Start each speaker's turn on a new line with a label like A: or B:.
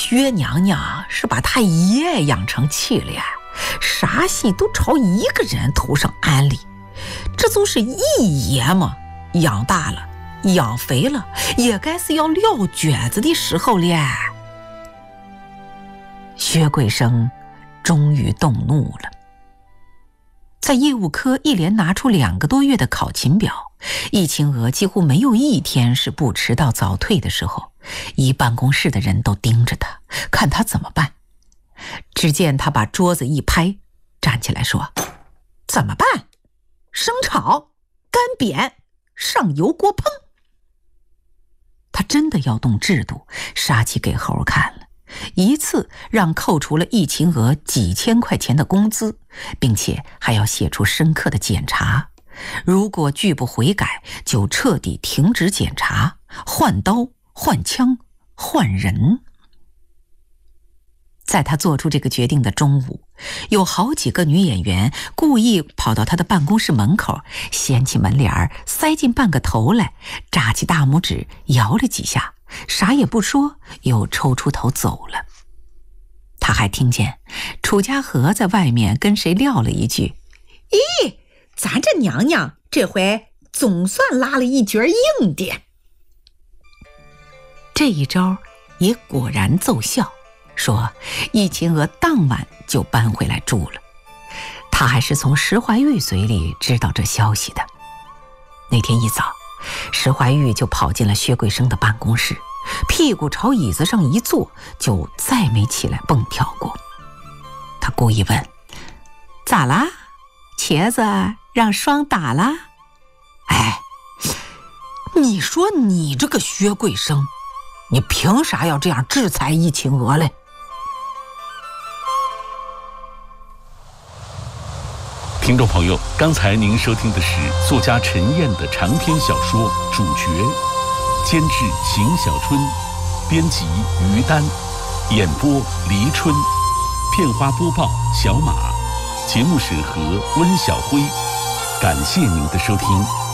A: 薛娘娘是把她爷养成气了，啥戏都朝一个人头上安利，这就是一爷嘛，养大了养肥了也该是要撂蹶子的时候了。薛桂生终于动怒了。在业务科一连拿出2个多月的考勤表，易清娥几乎没有一天是不迟到早退的时候，一办公室的人都盯着他，看他怎么办。只见他把桌子一拍，站起来说：怎么办？生炒、干煸、上油锅烹。他真的要动制度，杀鸡给猴看了，一次让扣除了易清娥几千块钱的工资，并且还要写出深刻的检查，如果拒不悔改，就彻底停止检查，换刀、换枪、换人。在他做出这个决定的中午，有好几个女演员故意跑到他的办公室门口，掀起门帘，塞进半个头来，扎起大拇指，摇了几下，啥也不说，又抽出头走了。他还听见楚家和在外面跟谁撂了一句：咦，咱这娘娘这回总算拉了一角硬的。这一招也果然奏效，说易清娥当晚就搬回来住了。他还是从石怀玉嘴里知道这消息的。那天一早，石怀玉就跑进了薛桂生的办公室，屁股朝椅子上一坐，就再没起来蹦跳过。他故意问：咋啦？茄子让霜打啦？哎，你说你这个薛桂生，你凭啥要这样制裁易清娥嘞？
B: 听众朋友，刚才您收听的是作家陈燕的长篇小说《主角》，监制邢小春，编辑于丹，演播黎春，片花播报小马，节目审核温小辉。感谢您的收听。